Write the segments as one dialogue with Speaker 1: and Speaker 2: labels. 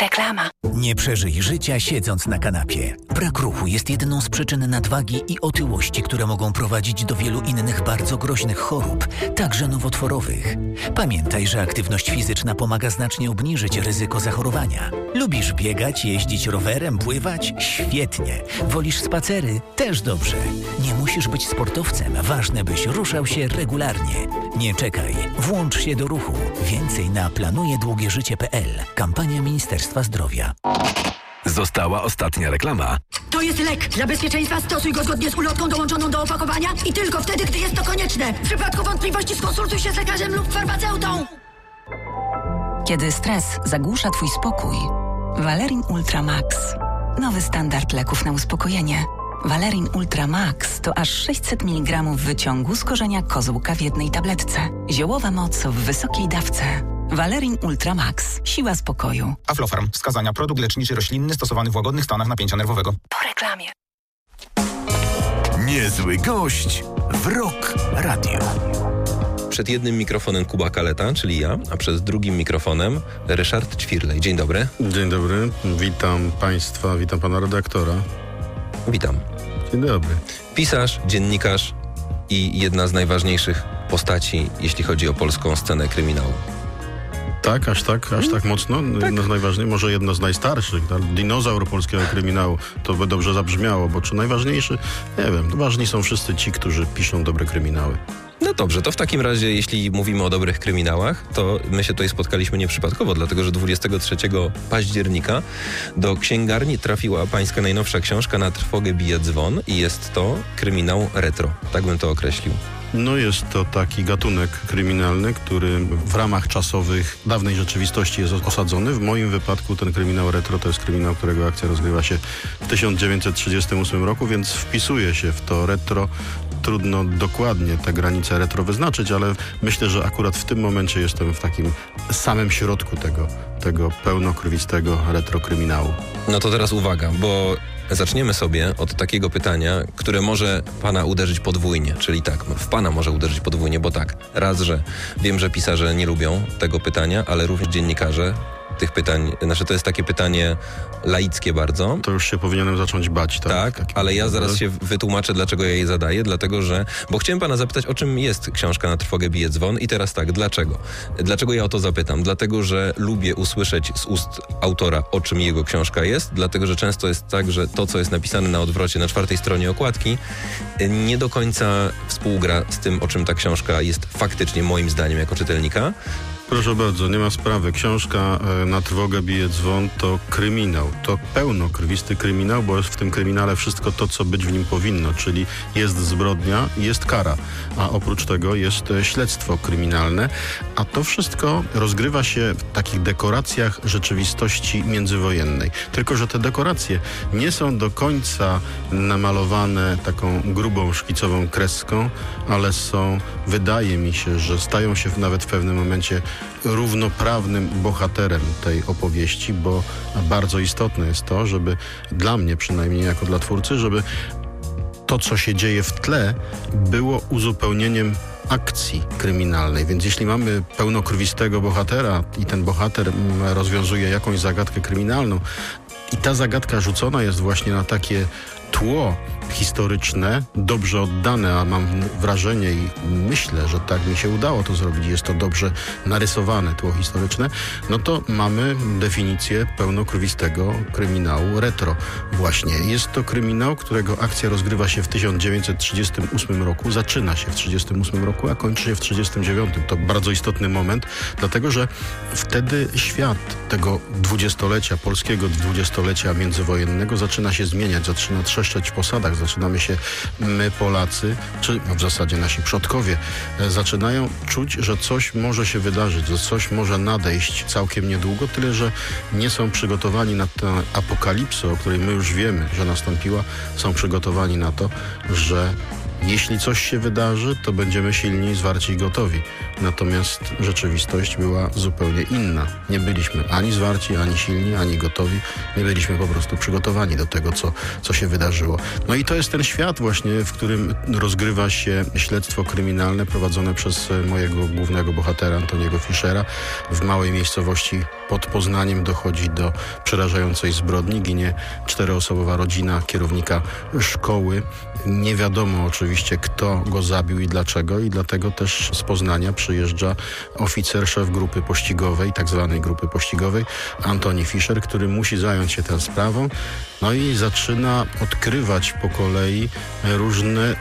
Speaker 1: Reklama.
Speaker 2: Nie przeżyj życia siedząc na kanapie. Brak ruchu jest jedną z przyczyn nadwagi i otyłości, które mogą prowadzić do wielu innych bardzo groźnych chorób, także nowotworowych. Pamiętaj, że aktywność fizyczna pomaga znacznie obniżyć ryzyko zachorowania. Lubisz biegać, jeździć rowerem, pływać? Świetnie. Wolisz spacery? Też dobrze. Nie musisz być sportowcem. Ważne, byś ruszał się regularnie. Nie czekaj. Włącz się do ruchu. Więcej na planujedługieżycie.pl. Kampania Ministerstwa Zdrowia.
Speaker 3: Została ostatnia reklama.
Speaker 4: To jest lek. Dla bezpieczeństwa stosuj go zgodnie z ulotką dołączoną do opakowania i tylko wtedy, gdy jest to konieczne. W przypadku wątpliwości skonsultuj się z lekarzem lub farmaceutą.
Speaker 1: Kiedy stres zagłusza twój spokój, Valerin Ultra Max. Nowy standard leków na uspokojenie. Valerin Ultra Max to aż 600 mg wyciągu z korzenia kozłka w jednej tabletce. Ziołowa moc w wysokiej dawce. Valerin Ultra Max. Siła spokoju.
Speaker 5: Aflofarm. Wskazania. Produkt leczniczy roślinny stosowany w łagodnych stanach napięcia nerwowego.
Speaker 1: Po reklamie.
Speaker 3: Niezły gość w Rock Radio.
Speaker 6: Przed jednym mikrofonem Kuba Kaleta, czyli ja, a przed drugim mikrofonem Ryszard Ćwirlej. Dzień dobry.
Speaker 7: Dzień dobry. Witam Państwa, witam Pana redaktora.
Speaker 6: Witam.
Speaker 7: Dzień dobry.
Speaker 6: Pisarz, dziennikarz i jedna z najważniejszych postaci, jeśli chodzi o polską scenę kryminału.
Speaker 7: Tak, aż tak mocno? Tak. Jedno z najważniejszych, może jedno z najstarszych. Dinozaur polskiego kryminału, to by dobrze zabrzmiało, bo czy najważniejszy? Nie wiem. Ważni są wszyscy ci, którzy piszą dobre kryminały.
Speaker 6: No dobrze, to w takim razie, jeśli mówimy o dobrych kryminałach, to my się tutaj spotkaliśmy nieprzypadkowo, dlatego że 23 października do księgarni trafiła pańska najnowsza książka Na trwogę bije dzwon i jest to kryminał retro. Tak bym to określił.
Speaker 7: No jest to taki gatunek kryminalny, który w ramach czasowych dawnej rzeczywistości jest osadzony. W moim wypadku ten kryminał retro to jest kryminał, którego akcja rozgrywa się w 1938 roku, więc wpisuje się w to retro. Trudno dokładnie te granice retro wyznaczyć, ale myślę, że akurat w tym momencie jestem w takim samym środku tego pełnokrwistego retro kryminału.
Speaker 6: No to teraz uwaga, bo zaczniemy sobie od takiego pytania, które może pana uderzyć podwójnie, czyli tak, w pana może uderzyć podwójnie, bo tak, raz, że wiem, że pisarze nie lubią tego pytania, ale również dziennikarze tych pytań, znaczy to jest takie pytanie laickie bardzo.
Speaker 7: To już się powinienem zacząć bać, tak?
Speaker 6: Tak, ale ja zaraz się wytłumaczę, dlaczego ja jej zadaję, dlatego że, bo chciałem pana zapytać, o czym jest książka Na trwogę bije dzwon i teraz tak, dlaczego? Dlaczego ja o to zapytam? Dlatego, że lubię usłyszeć z ust autora, o czym jego książka jest, dlatego, że często jest tak, że to, co jest napisane na odwrocie, na 4. stronie okładki, nie do końca współgra z tym, o czym ta książka jest faktycznie, moim zdaniem, jako czytelnika.
Speaker 7: Proszę bardzo, nie ma sprawy. Książka Na trwogę bije dzwon to kryminał. To pełnokrwisty kryminał, bo jest w tym kryminale wszystko to, co być w nim powinno, czyli jest zbrodnia i jest kara, a oprócz tego jest śledztwo kryminalne, a to wszystko rozgrywa się w takich dekoracjach rzeczywistości międzywojennej. Tylko że te dekoracje nie są do końca namalowane taką grubą, szkicową kreską, ale są, wydaje mi się, że stają się nawet w pewnym momencie równoprawnym bohaterem tej opowieści, bo bardzo istotne jest to, żeby dla mnie przynajmniej jako dla twórcy, żeby to, co się dzieje w tle, było uzupełnieniem akcji kryminalnej. Więc jeśli mamy pełnokrwistego bohatera i ten bohater rozwiązuje jakąś zagadkę kryminalną i ta zagadka rzucona jest właśnie na takie tło historyczne, dobrze oddane, a mam wrażenie i myślę, że tak mi się udało to zrobić, jest to dobrze narysowane tło historyczne, no to mamy definicję pełnokrwistego kryminału retro. Właśnie jest to kryminał, którego akcja rozgrywa się w 1938 roku, zaczyna się w 1938 roku, a kończy się w 1939. To bardzo istotny moment, dlatego że wtedy świat tego dwudziestolecia, polskiego dwudziestolecia międzywojennego zaczyna się zmieniać, zaczyna trzeszczeć w posadach, zaczynamy się, my Polacy, czy w zasadzie nasi przodkowie, zaczynają czuć, że coś może się wydarzyć, że coś może nadejść całkiem niedługo, tyle że nie są przygotowani na tę apokalipsę, o której my już wiemy, że nastąpiła, są przygotowani na to, że jeśli coś się wydarzy, to będziemy silni, zwarci i gotowi, natomiast rzeczywistość była zupełnie inna. Nie byliśmy ani zwarci, ani silni, ani gotowi. Nie byliśmy po prostu przygotowani do tego, co się wydarzyło. No i to jest ten świat właśnie, w którym rozgrywa się śledztwo kryminalne prowadzone przez mojego głównego bohatera, Antoniego Fischera. W małej miejscowości pod Poznaniem dochodzi do przerażającej zbrodni. Ginie 4-osobowa rodzina kierownika szkoły. Nie wiadomo oczywiście, kto go zabił i dlaczego, i dlatego też z Poznania przyjeżdża oficer, szef grupy pościgowej, tak zwanej grupy pościgowej, Antoni Fischer, który musi zająć się tą sprawą. No i zaczyna odkrywać po kolei różne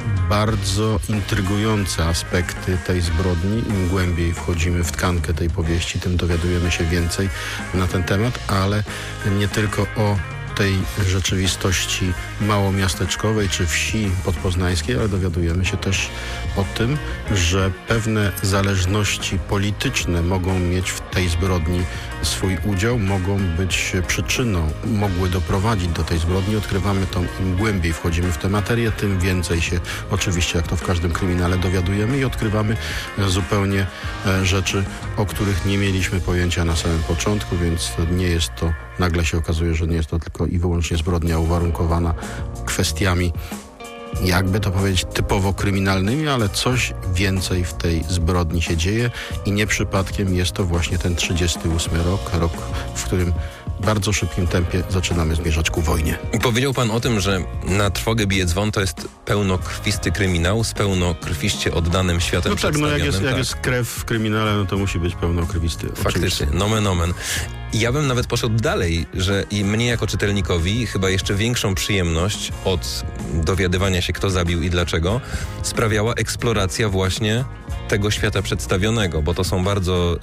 Speaker 7: bardzo intrygujące aspekty tej zbrodni. Im głębiej wchodzimy w tkankę tej powieści, tym dowiadujemy się więcej na ten temat, ale nie tylko o tej rzeczywistości małomiasteczkowej czy wsi podpoznańskiej, ale dowiadujemy się też o tym, że pewne zależności polityczne mogą mieć w tej zbrodni swój udział, mogą być przyczyną, mogły doprowadzić do tej zbrodni. Odkrywamy to, im głębiej wchodzimy w tę materię, tym więcej się oczywiście, jak to w każdym kryminale, dowiadujemy i odkrywamy zupełnie rzeczy, o których nie mieliśmy pojęcia na samym początku, więc nie jest to, nagle się okazuje, że nie jest to tylko i wyłącznie zbrodnia uwarunkowana kwestiami, jakby to powiedzieć, typowo kryminalnymi, ale coś więcej w tej zbrodni się dzieje i nie przypadkiem jest to właśnie ten 38 rok, w którym w bardzo szybkim tempie zaczynamy zmierzać ku wojnie.
Speaker 6: Powiedział pan o tym, że Na trwogę bije dzwon to jest pełnokrwisty kryminał z pełnokrwiście oddanym światem przedstawionym.
Speaker 7: No tak, jak jest krew w kryminale, no to musi być pełnokrwisty.
Speaker 6: Faktycznie,
Speaker 7: oczywiście.
Speaker 6: nomen omen. Ja bym nawet poszedł dalej, że i mnie jako czytelnikowi chyba jeszcze większą przyjemność od dowiadywania się, kto zabił i dlaczego, sprawiała eksploracja właśnie tego świata przedstawionego, bo to są bardzo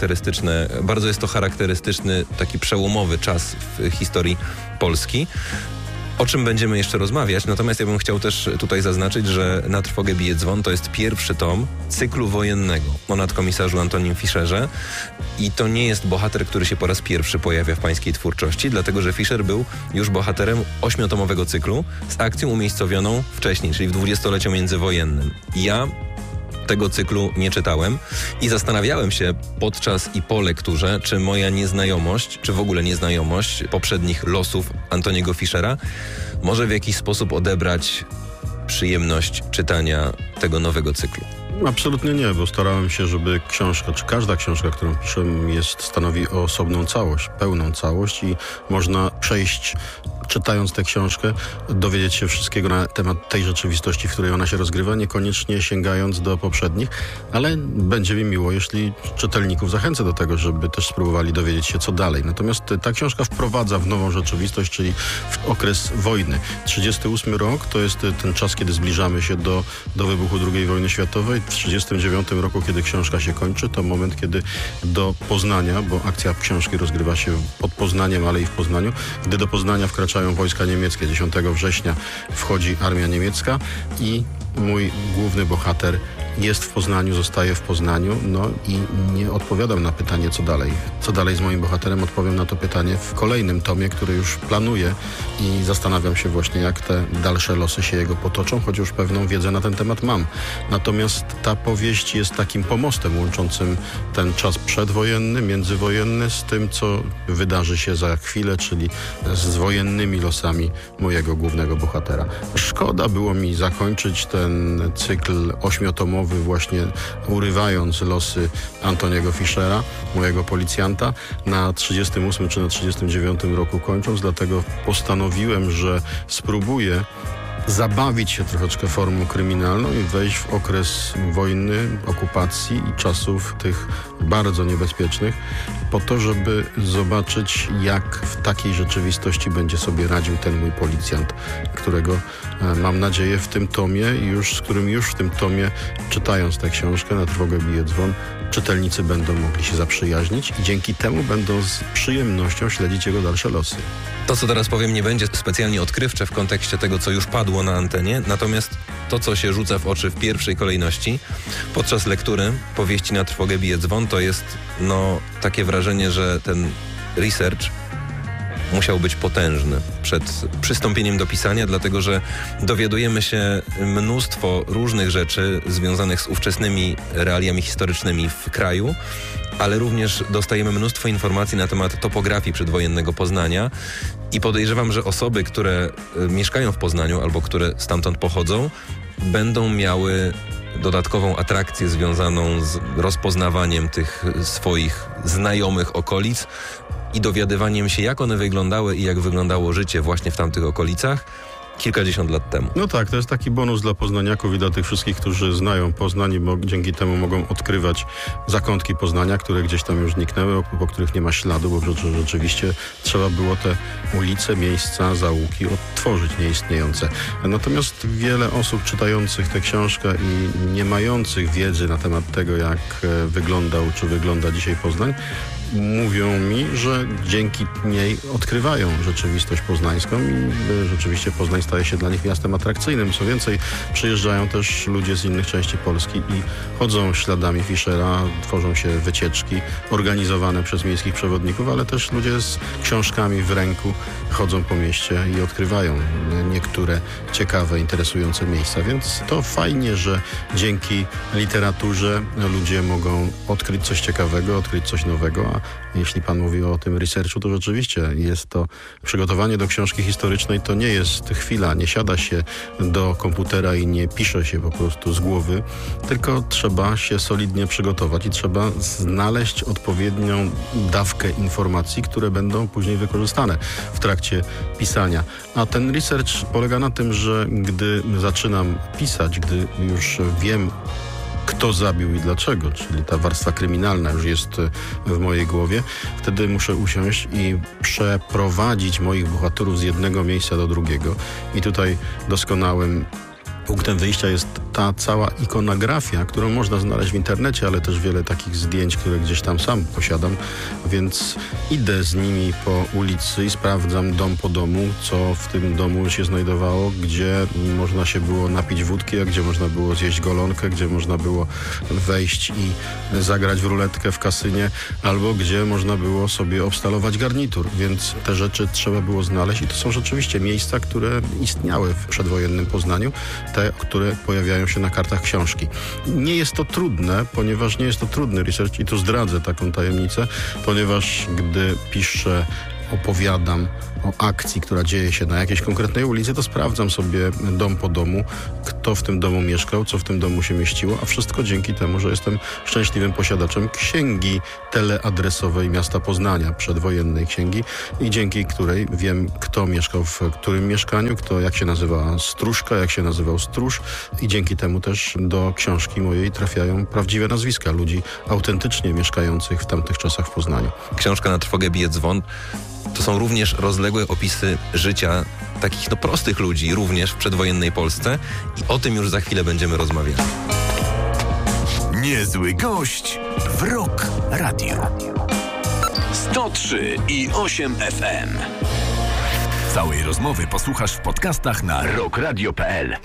Speaker 6: jest to charakterystyczny, taki przełomowy czas w historii Polski, o czym będziemy jeszcze rozmawiać. Natomiast ja bym chciał też tutaj zaznaczyć, że Na trwogę bije dzwon to jest pierwszy tom cyklu wojennego o nadkomisarzu Antonim Fischerze i to nie jest bohater, który się po raz pierwszy pojawia w pańskiej twórczości, dlatego że Fischer był już bohaterem 8-tomowego cyklu z akcją umiejscowioną wcześniej, czyli w dwudziestoleciu międzywojennym. Ja tego cyklu nie czytałem i zastanawiałem się podczas i po lekturze, czy moja nieznajomość, czy w ogóle nieznajomość poprzednich losów Antoniego Fischera może w jakiś sposób odebrać przyjemność czytania tego nowego cyklu.
Speaker 7: Absolutnie nie, bo starałem się, żeby książka, czy każda książka, którą piszę, stanowi osobną całość, pełną całość i można przejść, czytając tę książkę, dowiedzieć się wszystkiego na temat tej rzeczywistości, w której ona się rozgrywa, niekoniecznie sięgając do poprzednich, ale będzie mi miło, jeśli czytelników zachęcę do tego, żeby też spróbowali dowiedzieć się, co dalej. Natomiast ta książka wprowadza w nową rzeczywistość, czyli w okres wojny. 38 rok to jest ten czas, kiedy zbliżamy się do wybuchu II wojny światowej. W 1939 roku, kiedy książka się kończy, to moment, kiedy do Poznania, bo akcja książki rozgrywa się pod Poznaniem, ale i w Poznaniu, gdy do Poznania wkraczają wojska niemieckie. 10 września wchodzi armia niemiecka i mój główny bohater jest w Poznaniu, zostaje w Poznaniu, no i nie odpowiadam na pytanie, co dalej. Co dalej z moim bohaterem? Odpowiem na to pytanie w kolejnym tomie, który już planuję i zastanawiam się właśnie, jak te dalsze losy się jego potoczą, choć już pewną wiedzę na ten temat mam. Natomiast ta powieść jest takim pomostem łączącym ten czas przedwojenny, międzywojenny z tym, co wydarzy się za chwilę, czyli z wojennymi losami mojego głównego bohatera. Szkoda było mi zakończyć ten cykl 8-tomowy właśnie urywając losy Antoniego Fischera, mojego policjanta, na 38 czy na 39 roku kończąc, dlatego postanowiłem, że spróbuję zabawić się troszeczkę formą kryminalną i wejść w okres wojny, okupacji i czasów tych bardzo niebezpiecznych, po to, żeby zobaczyć, jak w takiej rzeczywistości będzie sobie radził ten mój policjant, którego mam nadzieję w tym tomie, z którym już w tym tomie, czytając tę książkę Na trwogę bije dzwon, czytelnicy będą mogli się zaprzyjaźnić i dzięki temu będą z przyjemnością śledzić jego dalsze losy.
Speaker 6: To, co teraz powiem, nie będzie specjalnie odkrywcze w kontekście tego, co już padło na antenie, natomiast to, co się rzuca w oczy w pierwszej kolejności podczas lektury powieści Na trwogę bije dzwon, to jest takie wrażenie, że ten research musiał być potężny przed przystąpieniem do pisania, dlatego że dowiadujemy się mnóstwo różnych rzeczy związanych z ówczesnymi realiami historycznymi w kraju, ale również dostajemy mnóstwo informacji na temat topografii przedwojennego Poznania i podejrzewam, że osoby, które mieszkają w Poznaniu albo które stamtąd pochodzą, będą miały dodatkową atrakcję związaną z rozpoznawaniem tych swoich znajomych okolic i dowiadywaniem się, jak one wyglądały i jak wyglądało życie właśnie w tamtych okolicach kilkadziesiąt lat temu.
Speaker 7: No tak, to jest taki bonus dla poznaniaków i dla tych wszystkich, którzy znają Poznań, bo dzięki temu mogą odkrywać zakątki Poznania, które gdzieś tam już zniknęły, po których nie ma śladu, bo rzeczywiście trzeba było te ulice, miejsca, zaułki odtworzyć nieistniejące. Natomiast wiele osób czytających tę książkę i nie mających wiedzy na temat tego, jak wyglądał czy wygląda dzisiaj Poznań, mówią mi, że dzięki niej odkrywają rzeczywistość poznańską i rzeczywiście Poznań staje się dla nich miastem atrakcyjnym. Co więcej, przyjeżdżają też ludzie z innych części Polski i chodzą śladami Fischera, tworzą się wycieczki organizowane przez miejskich przewodników, ale też ludzie z książkami w ręku chodzą po mieście i odkrywają niektóre ciekawe, interesujące miejsca. Więc to fajnie, że dzięki literaturze ludzie mogą odkryć coś ciekawego, odkryć coś nowego. A jeśli pan mówi o tym researchu, to rzeczywiście jest to przygotowanie do książki historycznej, to nie jest chwila, nie siada się do komputera i nie pisze się po prostu z głowy, tylko trzeba się solidnie przygotować i trzeba znaleźć odpowiednią dawkę informacji, które będą później wykorzystane w trakcie pisania. A ten research polega na tym, że gdy zaczynam pisać, gdy już wiem, kto zabił i dlaczego, czyli ta warstwa kryminalna już jest w mojej głowie, wtedy muszę usiąść i przeprowadzić moich bohaterów z jednego miejsca do drugiego. I tutaj doskonałym punktem wyjścia jest ta cała ikonografia, którą można znaleźć w internecie, ale też wiele takich zdjęć, które gdzieś tam sam posiadam, więc idę z nimi po ulicy i sprawdzam dom po domu, co w tym domu się znajdowało, gdzie można się było napić wódki, a gdzie można było zjeść golonkę, gdzie można było wejść i zagrać w ruletkę w kasynie, albo gdzie można było sobie obstalować garnitur, więc te rzeczy trzeba było znaleźć i to są rzeczywiście miejsca, które istniały w przedwojennym Poznaniu, te, które pojawiają się na kartach książki. Nie jest to trudne, ponieważ nie jest to trudny research i tu zdradzę taką tajemnicę, ponieważ gdy piszę, opowiadam o akcji, która dzieje się na jakiejś konkretnej ulicy, to sprawdzam sobie dom po domu, kto w tym domu mieszkał, co w tym domu się mieściło, a wszystko dzięki temu, że jestem szczęśliwym posiadaczem księgi teleadresowej miasta Poznania, przedwojennej księgi i dzięki której wiem, kto mieszkał w którym mieszkaniu, jak się nazywa stróżka, jak się nazywał stróż i dzięki temu też do książki mojej trafiają prawdziwe nazwiska ludzi autentycznie mieszkających w tamtych czasach w Poznaniu.
Speaker 6: Książka Na trwogę bije dzwon. To są również rozległe opisy życia takich prostych ludzi, również w przedwojennej Polsce i o tym już za chwilę będziemy rozmawiać.
Speaker 3: Niezły gość w Rock Radio. 103,8 FM. Całej rozmowy posłuchasz w podcastach na rockradio.pl.